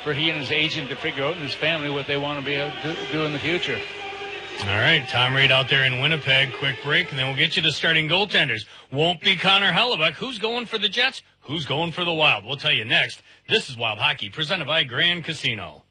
for he and his agent to figure out in his family what they want to be able to do in the future. All right, Tom Reed out there in Winnipeg. Quick break, and then we'll get you to starting goaltenders. Won't be Connor Hellebuck. Who's going for the Jets? Who's going for the Wild? We'll tell you next. This is Wild Hockey, presented by Grand Casino.